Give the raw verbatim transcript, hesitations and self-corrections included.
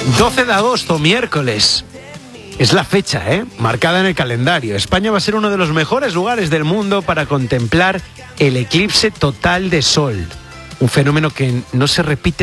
doce de agosto, miércoles. Es la fecha, ¿eh? Marcada en el calendario. España va a ser uno de los mejores lugares del mundo para contemplar el eclipse total de sol. Un fenómeno que no se repite